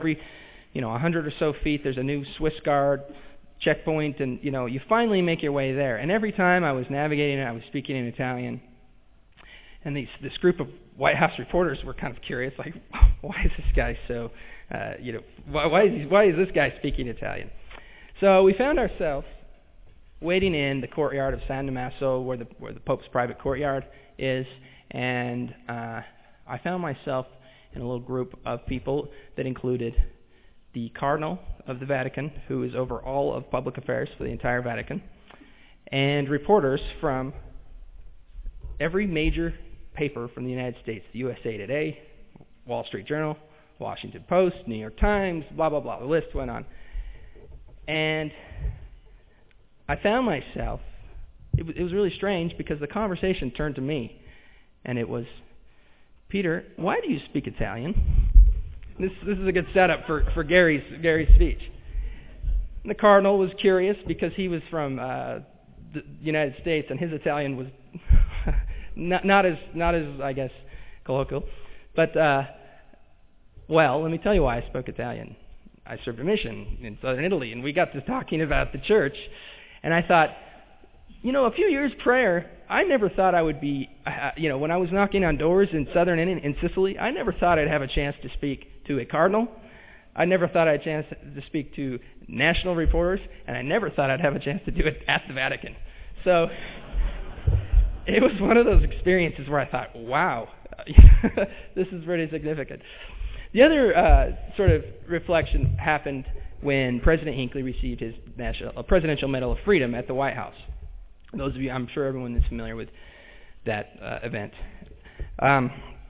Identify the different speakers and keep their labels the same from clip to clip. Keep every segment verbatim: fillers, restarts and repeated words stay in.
Speaker 1: every, you know, one hundred or so feet, there's a new Swiss Guard checkpoint, and, you know, you finally make your way there. And every time I was navigating it, I was speaking in Italian. And these, this group of White House reporters were kind of curious, like, why is this guy so, uh, you know, why, why, is he, why is this guy speaking Italian? So we found ourselves waiting in the courtyard of San Damaso, where the where the Pope's private courtyard is, and uh, I found myself in a little group of people that included the Cardinal of the Vatican, who is over all of public affairs for the entire Vatican, and reporters from every major paper from the United States, the U S A Today, Wall Street Journal, Washington Post, New York Times, blah, blah, blah. The list went on. And I found myself, it was, it was really strange because the conversation turned to me, and it was, Peter, why do you speak Italian? This this is a good setup for, for Gary's Gary's speech. And the Cardinal was curious because he was from uh, the United States, and his Italian was not not as not as I guess colloquial. But uh, well, let me tell you why I spoke Italian. I served a mission in southern Italy, and we got to talking about the church, and I thought, you know, a few years prior, I never thought I would be, uh, you know, when I was knocking on doors in southern in, in Sicily, I never thought I'd have a chance to speak to a cardinal. I never thought I'd have a chance to speak to national reporters, and I never thought I'd have a chance to do it at the Vatican. So it was one of those experiences where I thought, wow, this is pretty significant. The other uh, sort of reflection happened when President Hinckley received his national, uh, Presidential Medal of Freedom at the White House. Those of you, I'm sure everyone is familiar with that uh, event. Um,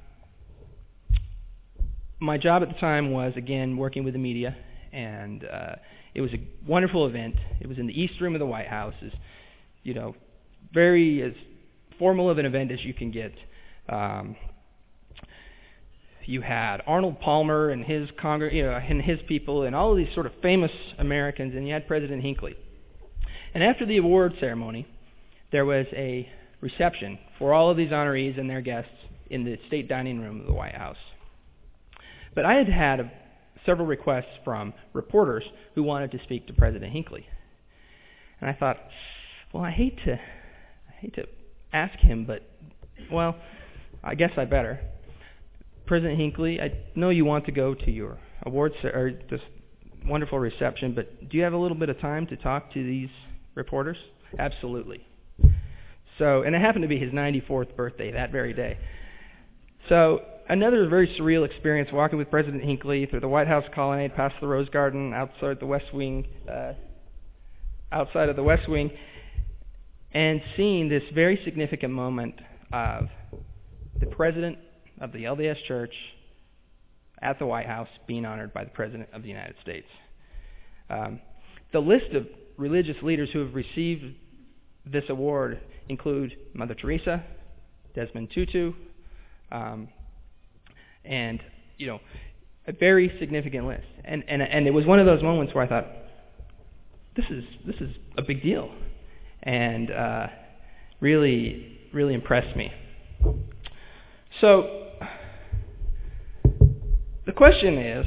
Speaker 1: my job at the time was, again, working with the media, and uh, it was a wonderful event. It was in the East Room of the White House. It's, you know, very as formal of an event as you can get. Um, you had Arnold Palmer and his congr- you know, and his people, and all of these sort of famous Americans, and you had President Hinckley. And after the award ceremony, there was a reception for all of these honorees and their guests in the state dining room of the White House. But I had had a, several requests from reporters who wanted to speak to President Hinckley. And I thought, well, I hate to, I hate to ask him, but, well, I guess I better. President Hinckley, I know you want to go to your awards or this wonderful reception, but do you have a little bit of time to talk to these reporters? Absolutely. So, and it happened to be his ninety-fourth birthday that very day. So, another very surreal experience walking with President Hinckley through the White House colonnade, past the Rose Garden, outside the West Wing, uh, outside of the West Wing, and seeing this very significant moment of the President of the L D S Church at the White House being honored by the President of the United States. Um, the list of religious leaders who have received this award include Mother Teresa, Desmond Tutu, um, and, you know, a very significant list. And, and and it was one of those moments where I thought, this is this is a big deal, and uh, really really impressed me. So the question is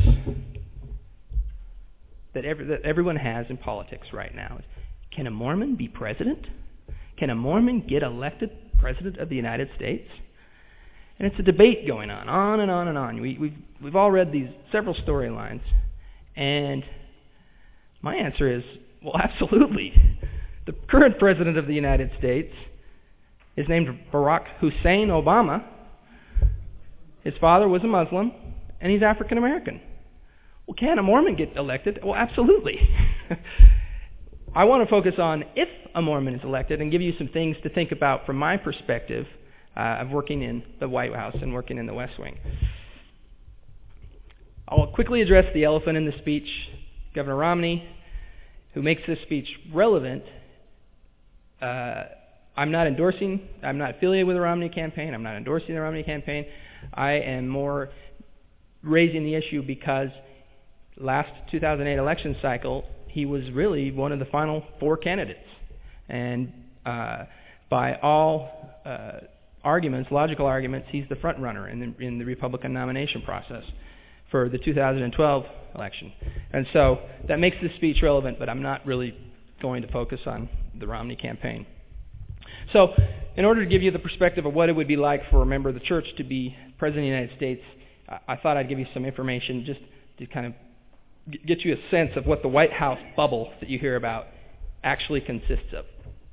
Speaker 1: that, every, that everyone has in politics right now is, can a Mormon be president? Can a Mormon get elected president of the United States? And it's a debate going on, on and on and on. We, we've, we've all read these several storylines, and my answer is, well, absolutely. The current president of the United States is named Barack Hussein Obama. His father was a Muslim, and he's African American. Well, can a Mormon get elected? Well, absolutely. I want to focus on if a Mormon is elected and give you some things to think about from my perspective uh, of working in the White House and working in the West Wing. I'll quickly address the elephant in the speech, Governor Romney, who makes this speech relevant. Uh, I'm not endorsing, I'm not affiliated with the Romney campaign, I'm not endorsing the Romney campaign. I am more raising the issue because last two thousand eight election cycle, he was really one of the final four candidates. And uh, by all uh, arguments, logical arguments, he's the front runner in the, in the Republican nomination process for the two thousand twelve election. And so that makes this speech relevant, but I'm not really going to focus on the Romney campaign. So in order to give you the perspective of what it would be like for a member of the church to be President of the United States, I thought I'd give you some information just to kind of get you a sense of what the White House bubble that you hear about actually consists of.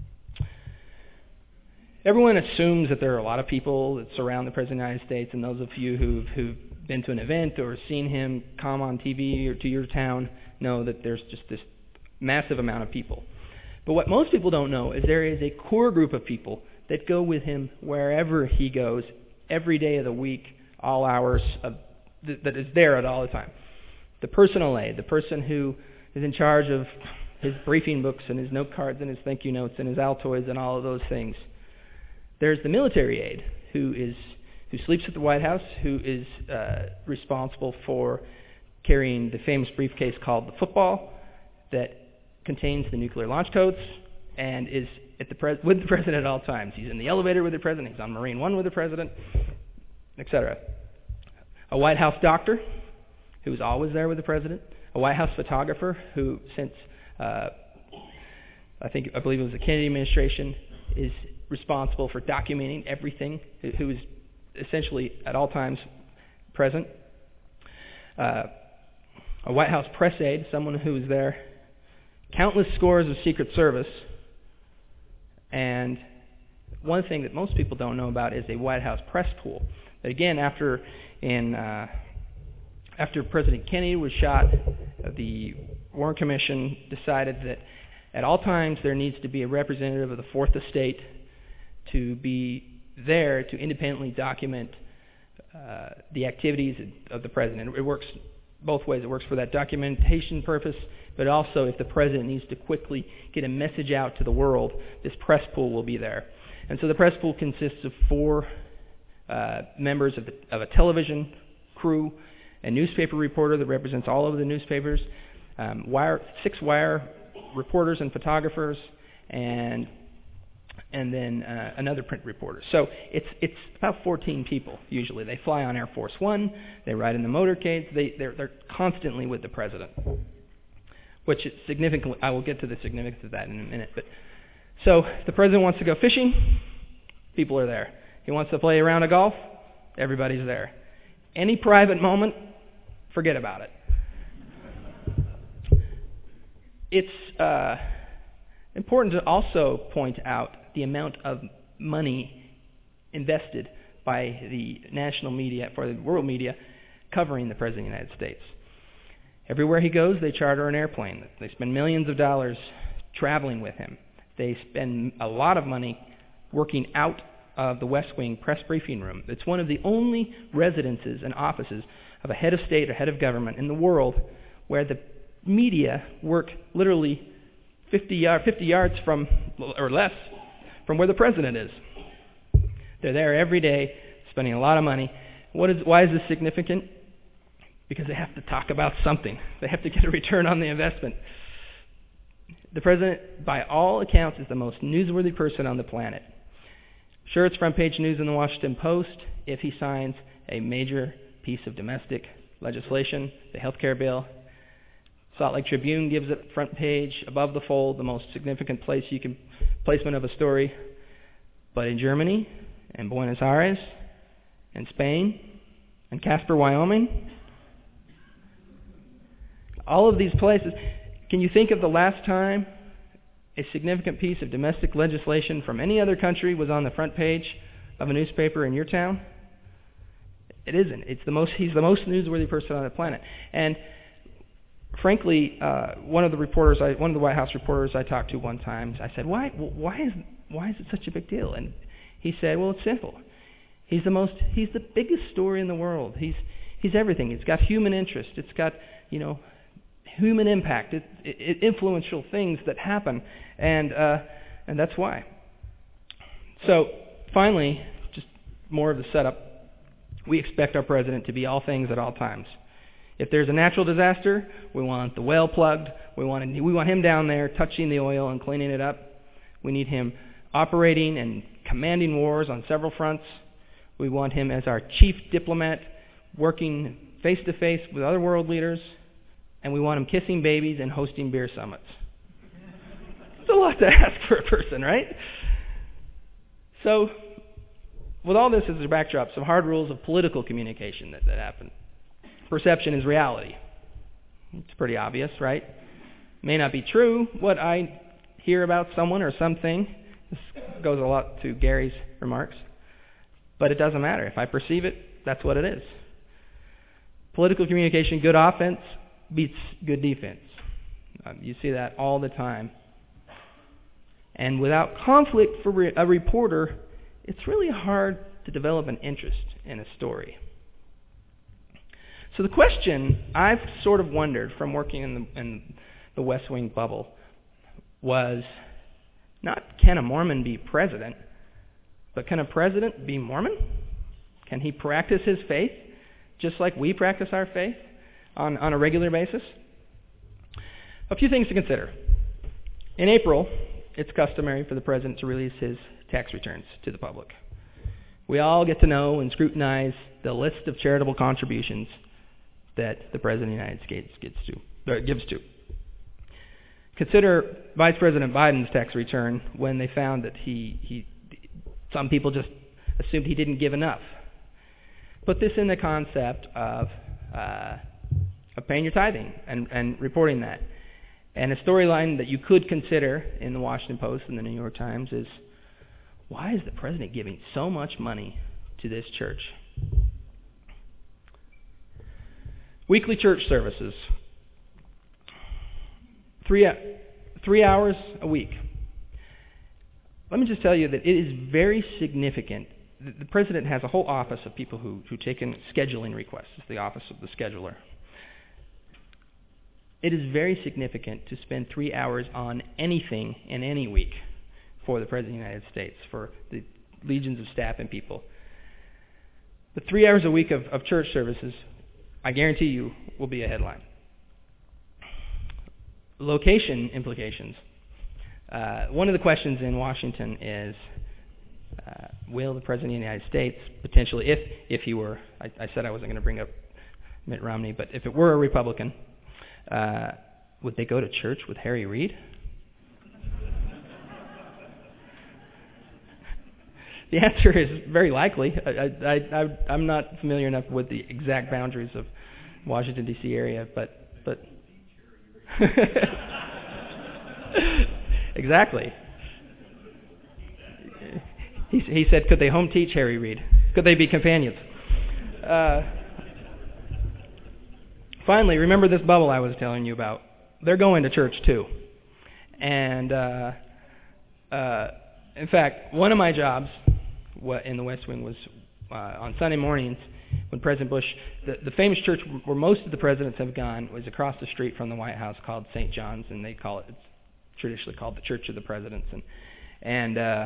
Speaker 1: Everyone assumes that there are a lot of people that surround the President of the United States, and those of you who've, who've been to an event or seen him come on T V or to your town know that there's just this massive amount of people. But what most people don't know is there is a core group of people that go with him wherever he goes, every day of the week, all hours, of, th- that is there at all the time. The personal aide, the person who is in charge of his briefing books and his note cards and his thank you notes and his Altoids and all of those things. There's the military aide who is who sleeps at the White House, who is uh, responsible for carrying the famous briefcase called the football that contains the nuclear launch codes and is at the pres- with the president at all times. He's in the elevator with the president. He's on Marine One with the president, et cetera. A White House doctor who is always there with the president. A White House photographer who, since uh, I think I believe it was the Kennedy administration, is responsible for documenting everything. Who is essentially at all times present. Uh, a White House press aide, someone who is there. Countless scores of Secret Service. And one thing that most people don't know about is a White House press pool. But again, after in uh, after President Kennedy was shot, the Warren Commission decided that at all times there needs to be a representative of the Fourth Estate to be there to independently document uh, the activities of the president. It works both ways. It works for that documentation purpose, but also if the president needs to quickly get a message out to the world, this press pool will be there. And so the press pool consists of four uh, members of, the, of a television crew, a newspaper reporter that represents all of the newspapers, um, wire, six wire reporters and photographers, and and then uh, another print reporter. So it's it's about fourteen people usually. They fly on Air Force One, they ride in the motorcades, they, they're, they're constantly with the president, which is significant. I will get to the significance of that in a minute. But so if the president wants to go fishing, people are there. He wants to play a round of golf, everybody's there. Any private moment, forget about it. It's uh, important to also point out the amount of money invested by the national media, for the world media, covering the President of the United States. Everywhere he goes, they charter an airplane. They spend millions of dollars traveling with him. They spend a lot of money working out of the West Wing press briefing room. It's one of the only residences and offices of a head of state or head of government in the world where the media work literally fifty, yard, fifty yards from, or less, from where the president is. They're there every day, spending a lot of money. What is, why is this significant? Because they have to talk about something. They have to get a return on the investment. The president, by all accounts, is the most newsworthy person on the planet. Sure, it's front page news in the Washington Post if he signs a major piece of domestic legislation, the health care bill. Salt Lake Tribune gives it front page, above the fold, the most significant place you can placement of a story. But in Germany, and Buenos Aires, and Spain, and Casper, Wyoming, all of these places, can you think of the last time a significant piece of domestic legislation from any other country was on the front page of a newspaper in your town? It isn't. It's the most. He's the most newsworthy person on the planet. And frankly, uh, one of the reporters, I, one of the White House reporters I talked to one time, I said, "Why? Why is why is it such a big deal?" And he said, "Well, it's simple. He's the most. He's the biggest story in the world. He's he's everything. It's got human interest. It's got you know." human impact, it, it, influential things that happen, and uh, and that's why. So finally, just more of the setup. We expect our president to be all things at all times. If there's a natural disaster, we want the well plugged. We want we want him down there touching the oil and cleaning it up. We need him operating and commanding wars on several fronts. We want him as our chief diplomat, working face-to-face with other world leaders, and we want him kissing babies and hosting beer summits. It's a lot to ask for a person, right? So, with all this as a backdrop, some hard rules of political communication that, that happen. Perception is reality. It's pretty obvious, right? May not be true what I hear about someone or something. This goes a lot to Gary's remarks. But it doesn't matter. If I perceive it, that's what it is. Political communication, good offense beats good defense. Um, you see that all the time. And without conflict for re- a reporter, it's really hard to develop an interest in a story. So the question I've sort of wondered from working in the, in the West Wing bubble was not can a Mormon be president, but can a president be Mormon? Can he practice his faith just like we practice our faith on, on a regular basis? A few things to consider. In April, it's customary for the president to release his tax returns to the public. We all get to know and scrutinize the list of charitable contributions that the President of the United States gets to, or gives to. Consider Vice President Biden's tax return when they found that he, he some people just assumed he didn't give enough. Put this in the concept of, uh, of paying your tithing and, and reporting that. And a storyline that you could consider in the Washington Post and the New York Times is, why is the president giving so much money to this church? Weekly church services. Three, three hours a week. Let me just tell you that it is very significant. The president has a whole office of people who, who take in scheduling requests. It's the office of the scheduler. It is very significant to spend three hours on anything in any week for the President of the United States, for the legions of staff and people. The three hours a week of, of church services, I guarantee you, will be a headline. Location implications. Uh, one of the questions in Washington is, uh, will the President of the United States potentially, if if he were, I, I said I wasn't going to bring up Mitt Romney, but if it were a Republican, uh, would they go to church with Harry Reid? The answer is very likely. I, I, I, I'm not familiar enough with the exact boundaries of Washington, D C area, but but exactly. He, he said, could they home teach Harry Reid? Could they be companions? Uh, finally, remember this bubble I was telling you about. They're going to church too. And uh, uh, in fact, one of my jobs in the West Wing was uh, on Sunday mornings when President Bush, the, the famous church where most of the presidents have gone was across the street from the White House called Saint John's, and they call it, it's traditionally called the Church of the Presidents. And, and uh,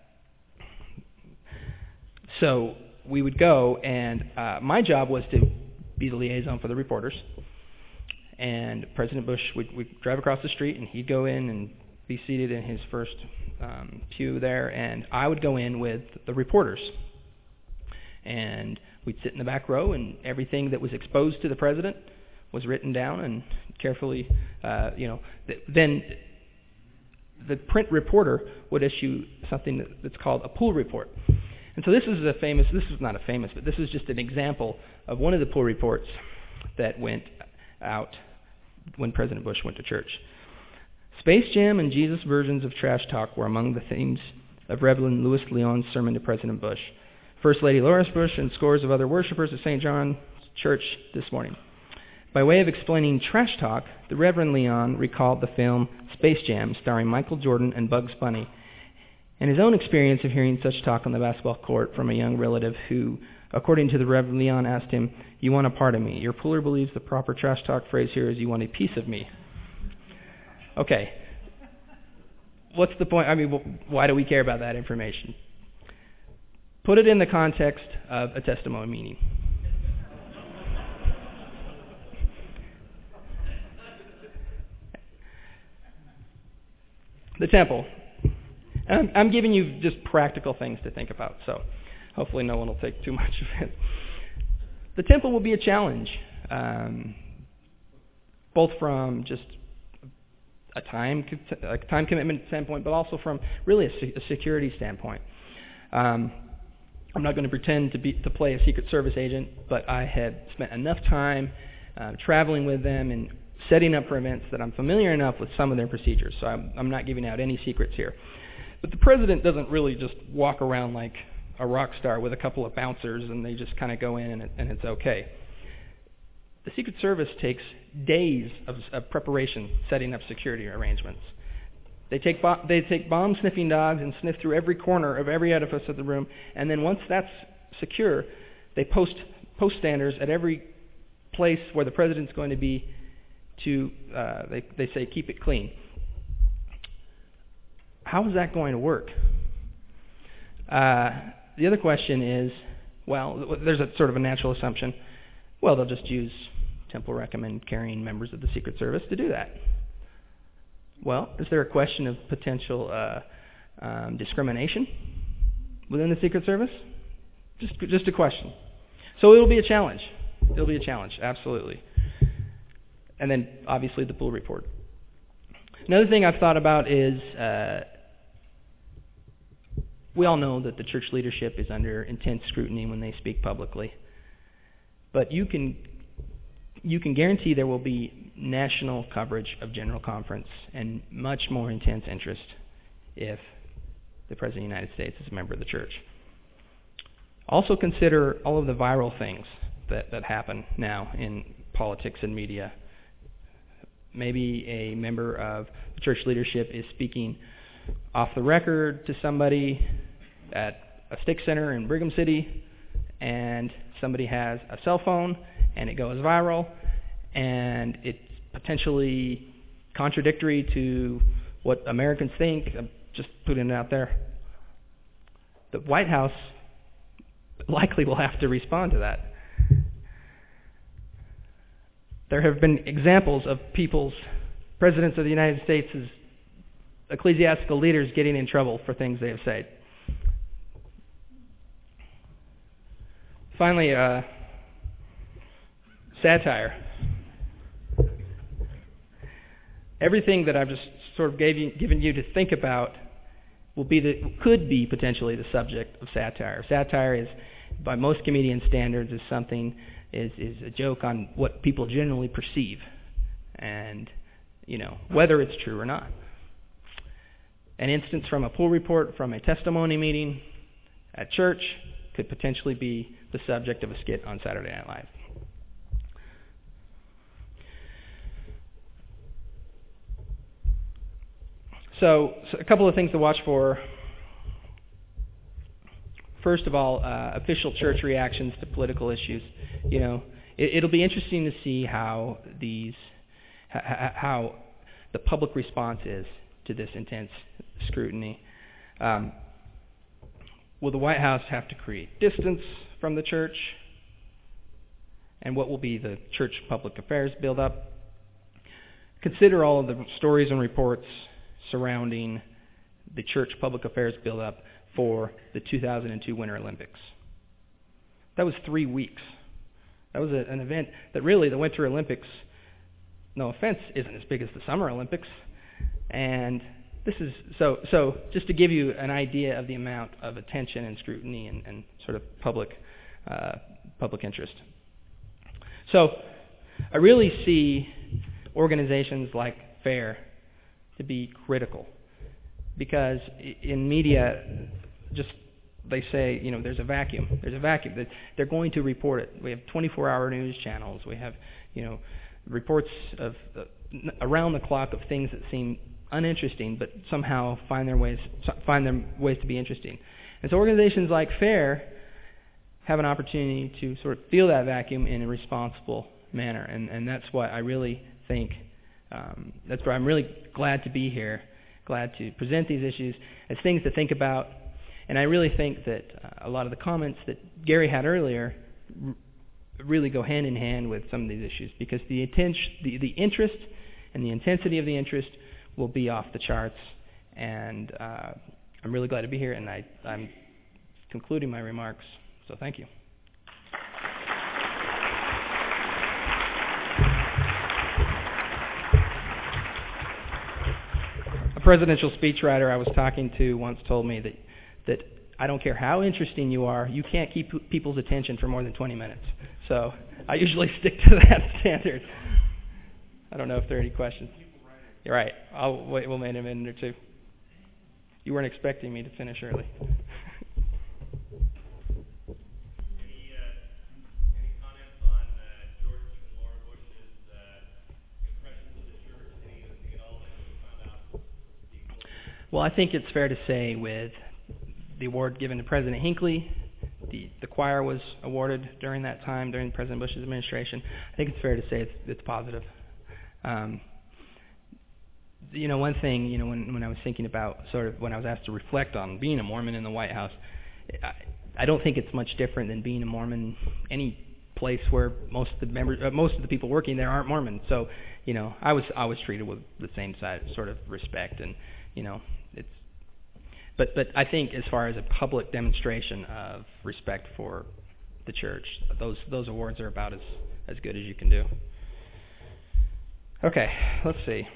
Speaker 1: so we would go, and uh, my job was to be the liaison for the reporters. And President Bush would, would drive across the street, and he'd go in and be seated in his first um, pew there, and I would go in with the reporters. And we'd sit in the back row, and everything that was exposed to the president was written down and carefully, uh, you know, th- then the print reporter would issue something that, that's called a pool report. And so this is a famous, this is not a famous, but this is just an example of one of the pool reports that went out when President Bush went to church. Space Jam and Jesus versions of trash talk were among the themes of Reverend Louis Leon's sermon to President Bush. First Lady Loris Bush and scores of other worshipers at Saint John's Church this morning. By way of explaining trash talk, the Reverend Leon recalled the film Space Jam starring Michael Jordan and Bugs Bunny, and his own experience of hearing such talk on the basketball court from a young relative who, according to the Reverend Leon, asked him, "You want a part of me? Your puller believes the proper trash talk phrase here is you want a piece of me." Okay. What's the point? I mean, why do we care about that information? Put it in the context of a testimony meeting. The temple. I'm, I'm giving you just practical things to think about, so hopefully no one will take too much of it. The temple will be a challenge, um, both from just a time a time commitment standpoint, but also from really a, se- a security standpoint. Um, I'm not going to pretend to be to play a Secret Service agent, but I had spent enough time uh, traveling with them and setting up for events that I'm familiar enough with some of their procedures. So I'm, I'm not giving out any secrets here. But the president doesn't really just walk around like a rock star with a couple of bouncers and they just kind of go in and, it, and it's okay. The Secret Service takes days of, of preparation setting up security arrangements. They take bo- they take bomb-sniffing dogs and sniff through every corner of every edifice of the room, and then once that's secure, they post post standers at every place where the president's going to be to, uh, they, they say, keep it clean. How is that going to work? Uh, the other question is, well, there's a sort of a natural assumption, well, they'll just use temple recommend carrying members of the Secret Service to do that. Well, is there a question of potential uh, um, discrimination within the Secret Service? Just, just a question. So it'll be a challenge. It'll be a challenge, absolutely. And then, obviously, the pool report. Another thing I've thought about is uh, we all know that the church leadership is under intense scrutiny when they speak publicly. But you can you can guarantee there will be national coverage of General Conference and much more intense interest if the President of the United States is a member of the church. Also consider all of the viral things that, that happen now in politics and media. Maybe a member of the church leadership is speaking off the record to somebody at a stick center in Brigham City, and somebody has a cell phone, and it goes viral, and it's potentially contradictory to what Americans think. I'm just putting it out there. The White House likely will have to respond to that. There have been examples of people's, presidents of the United States' ecclesiastical leaders getting in trouble for things they have said. Finally, uh, satire. Everything that I've just sort of gave you, given you to think about will be the, could be potentially the subject of satire. Satire is, by most comedian standards, is something is is a joke on what people generally perceive, and you know whether it's true or not. An instance from a pool report from a testimony meeting at church could potentially be the subject of a skit on Saturday Night Live. So, so a couple of things to watch for. First of all, uh, official church reactions to political issues. You know, it, it'll be interesting to see how these, h- how the public response is to this intense scrutiny. Um, will the White House have to create distance from the church? And what will be the church public affairs build-up? Consider all of the stories and reports surrounding the church public affairs build-up for the two thousand two Winter Olympics. That was three weeks. That was a, an event that really, the Winter Olympics, no offense, isn't as big as the Summer Olympics. And this is, so so just to give you an idea of the amount of attention and scrutiny and, and sort of public uh, public interest. So I really see organizations like FAIR to be critical, because in media, just they say, you know, there's a vacuum. There's a vacuum. They're going to report it. We have twenty-four hour news channels. We have, you know, reports of uh, around the clock of things that seem uninteresting, but somehow find their ways find their ways to be interesting. And so organizations like FAIR have an opportunity to sort of fill that vacuum in a responsible manner, and and that's why I really think. Um, that's why I'm really glad to be here, glad to present these issues as things to think about. And I really think that uh, a lot of the comments that Gary had earlier r- really go hand in hand with some of these issues, because the, inten- the the interest and the intensity of the interest will be off the charts. And uh, I'm really glad to be here, and I, I'm concluding my remarks. So thank you. presidential speechwriter I was talking to once told me that that I don't care how interesting you are, you can't keep people's attention for more than twenty minutes. So I usually stick to that standard. I don't know if there are any questions. You're right. I'll wait. We'll wait a minute or two. You weren't expecting me to finish early. Well, I think it's fair to say with the award given to President Hinckley, the, the choir was awarded during that time, during President Bush's administration. I think it's fair to say it's, it's positive. Um, you know, one thing, you know, when, when I was thinking about sort of when I was asked to reflect on being a Mormon in the White House, I, I don't think it's much different than being a Mormon any place where most of the members, uh, most of the people working there aren't Mormon. So, you know, I was I was treated with the same side, sort of respect, and you know, it's. But but I think as far as a public demonstration of respect for the church, those those awards are about as as good as you can do. Okay, let's see.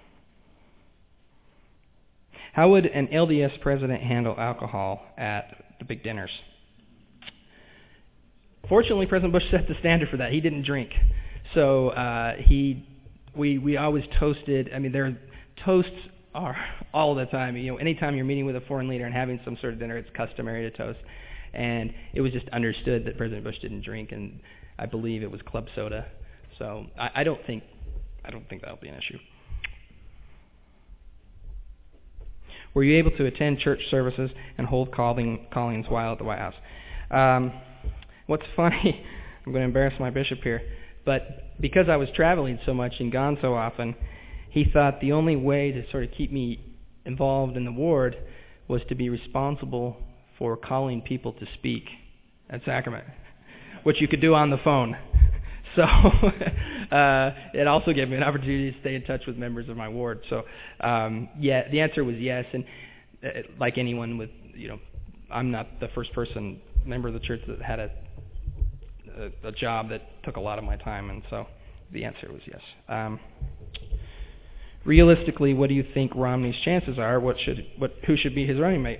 Speaker 1: How would an L D S president handle alcohol at the big dinners? Fortunately, President Bush set the standard for that. He didn't drink, so uh, he we we always toasted. I mean, there toasts are all the time. You know, anytime you're meeting with a foreign leader and having some sort of dinner, it's customary to toast. And it was just understood that President Bush didn't drink, and I believe it was club soda. So I, I don't think I don't think that'll be an issue. Were you able to attend church services and hold calling, callings while at the White House? Um, what's funny, I'm going to embarrass my bishop here, but because I was traveling so much and gone so often, he thought the only way to sort of keep me involved in the ward was to be responsible for calling people to speak at sacrament, which you could do on the phone. So uh, it also gave me an opportunity to stay in touch with members of my ward. So um, yeah, the answer was yes. And uh, like anyone with, you know, I'm not the first person, member of the church that had a, a, a job that took a lot of my time. And so the answer was yes. Um, realistically, what do you think Romney's chances are? What should, what, who should be his running mate?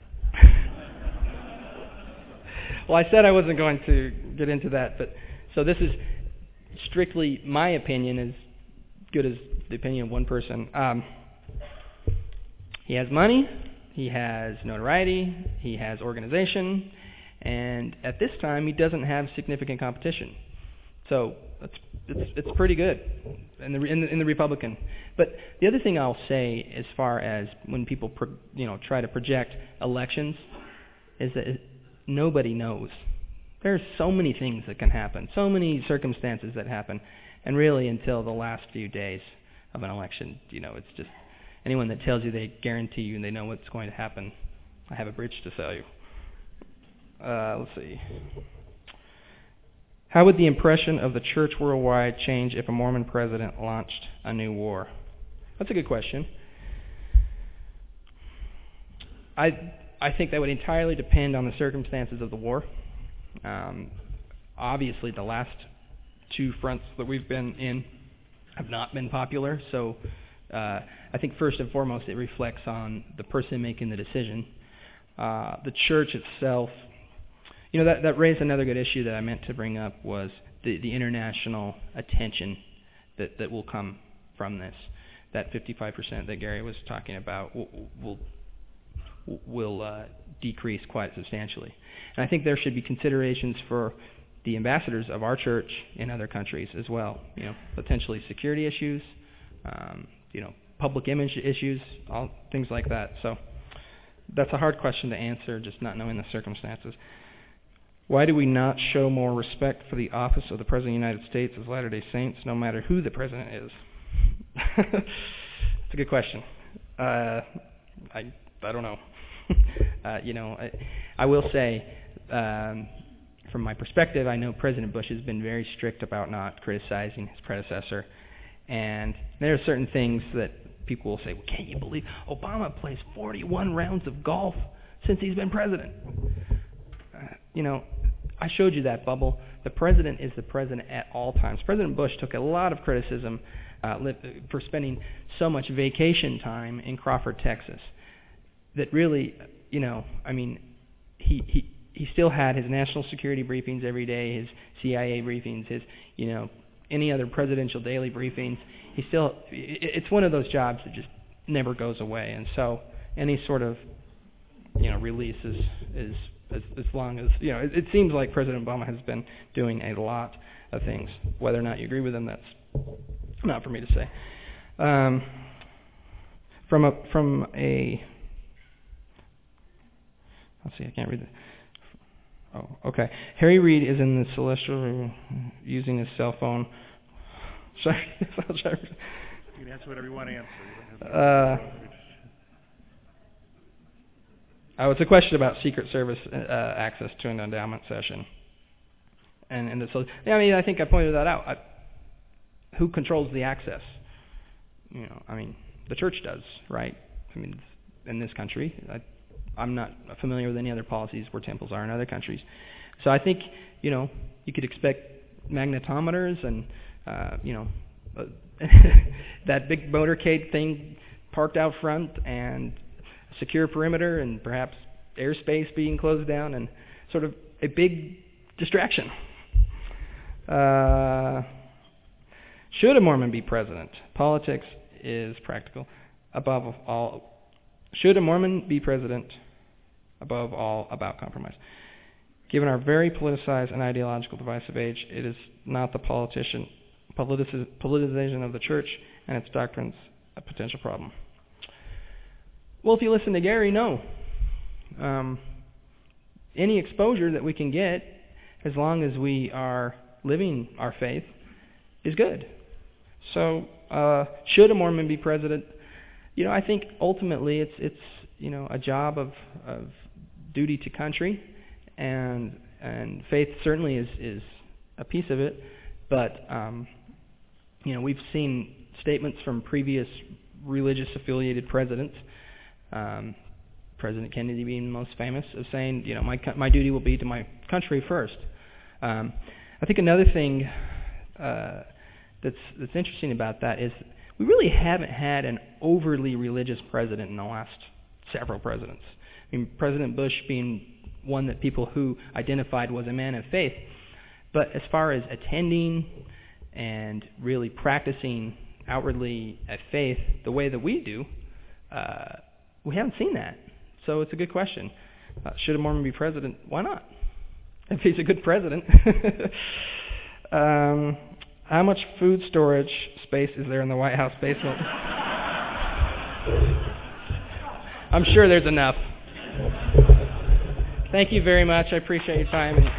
Speaker 1: Well, I said I wasn't going to get into that, but so this is strictly my opinion, as good as the opinion of one person. Um, he has money, he has notoriety, he has organization, and at this time he doesn't have significant competition. So it's it's, it's pretty good in the, in the in the Republican. But the other thing I'll say, as far as when people pro, you know try to project elections, is that it, nobody knows. There's so many things that can happen, so many circumstances that happen, and really until the last few days of an election, you know, it's just anyone that tells you they guarantee you and they know what's going to happen, I have a bridge to sell you. Uh, let's see. How would the impression of the church worldwide change if a Mormon president launched a new war? That's a good question. I I think that would entirely depend on the circumstances of the war. Um, obviously, the last two fronts that we've been in have not been popular, so uh, I think first and foremost it reflects on the person making the decision. Uh, the church itself, you know, that, that raised another good issue that I meant to bring up, was the, the international attention that, that will come from this. That fifty-five percent that Gary was talking about will, will will uh, decrease quite substantially. And I think there should be considerations for the ambassadors of our church in other countries as well. You know, potentially security issues, um, you know, public image issues, all things like that. So that's a hard question to answer, just not knowing the circumstances. Why do we not show more respect for the office of the President of the United States as Latter-day Saints, no matter who the President is? It's a good question. Uh, I I don't know. uh, you know, I, I will say, um, from my perspective, I know President Bush has been very strict about not criticizing his predecessor, and there are certain things that people will say, well, can't you believe Obama plays forty-one rounds of golf since he's been president? Uh, you know, I showed you that bubble. The president is the president at all times. President Bush took a lot of criticism uh, li- for spending so much vacation time in Crawford, Texas, that really, you know, I mean, he he he still had his national security briefings every day, his C I A briefings, his, you know, any other presidential daily briefings. He still, it's one of those jobs that just never goes away, and so any sort of, you know, release is is as, as long as, you know, it, it seems like President Obama has been doing a lot of things. Whether or not you agree with him, that's not for me to say. Um, from a from a let's see, I can't read it. Oh, okay. Harry Reid is in the celestial using his cell phone. Sorry, I'll try.
Speaker 2: You can answer whatever you want to answer.
Speaker 1: Uh, oh, it's a question about Secret Service uh, access to an endowment session. And and so, yeah, I mean, I think I pointed that out. I, who controls the access? You know, I mean, the church does, right? I mean, in this country, I, I'm not familiar with any other policies where temples are in other countries. So I think, you know, you could expect magnetometers and, uh, you know, uh, that big motorcade thing parked out front and a secure perimeter and perhaps airspace being closed down and sort of a big distraction. Uh, should a Mormon be president? Politics is practical. Above all, should a Mormon be president? Above all, about compromise. Given our very politicized and ideological divisive age, it is not the politician politici- politicization of the church and its doctrines a potential problem. Well, if you listen to Gary, no. Um, any exposure that we can get, as long as we are living our faith, is good. So, uh, should a Mormon be president? You know, I think ultimately it's it's you know a job of, of duty to country, and and faith certainly is is a piece of it. But um, you know, we've seen statements from previous religious affiliated presidents. Um, President Kennedy being the most famous, of saying, you know, my my duty will be to my country first. Um, I think another thing uh, that's that's interesting about that is we really haven't had an overly religious president in the last several presidents. I mean, President Bush being one that people who identified was a man of faith, but as far as attending and really practicing outwardly a faith the way that we do, uh, we haven't seen that. So it's a good question. Uh, should a Mormon be president? Why not? If he's a good president. um, how much food storage space is there in the White House basement? I'm sure there's enough. Thank you very much. I appreciate your time. And,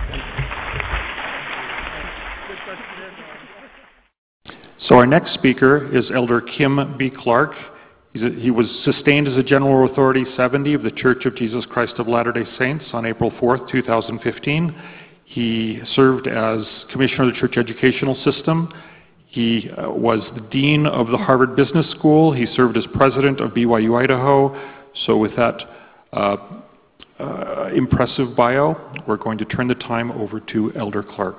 Speaker 1: and
Speaker 3: so our next speaker is Elder Kim B. Clark. He's a, he was sustained as a General Authority seventy of the Church of Jesus Christ of Latter-day Saints on April fourth, two thousand fifteen. He served as Commissioner of the Church Educational System. He uh, was the Dean of the Harvard Business School. He served as President of B Y U Idaho. So with that uh, uh, impressive bio, we're going to turn the time over to Elder Clark.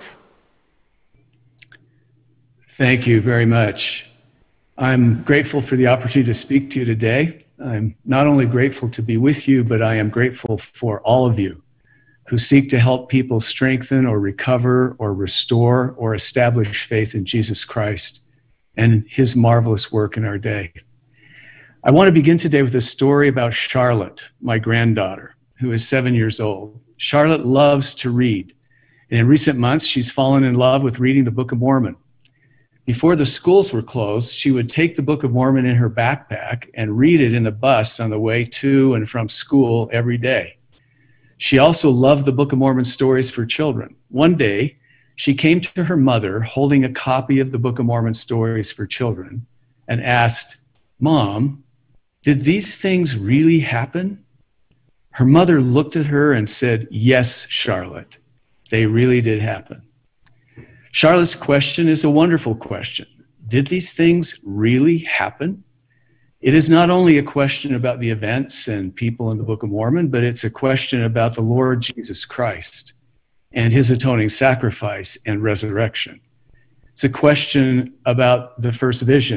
Speaker 4: Thank you very much. I'm grateful for the opportunity to speak to you today. I'm not only grateful to be with you, but I am grateful for all of you who seek to help people strengthen or recover or restore or establish faith in Jesus Christ and his marvelous work in our day. I want to begin today with a story about Charlotte, my granddaughter, who is seven years old. Charlotte loves to read, and in recent months, she's fallen in love with reading the Book of Mormon. Before the schools were closed, she would take the Book of Mormon in her backpack and read it in the bus on the way to and from school every day. She also loved the Book of Mormon stories for children. One day, she came to her mother holding a copy of the Book of Mormon stories for children and asked, "Mom, did these things really happen?" Her mother looked at her and said, "Yes, Charlotte, they really did happen." Charlotte's question is a wonderful question. Did these things really happen? It is not only a question about the events and people in the Book of Mormon, but it's a question about the Lord Jesus Christ and his atoning sacrifice and resurrection. It's a question about the first vision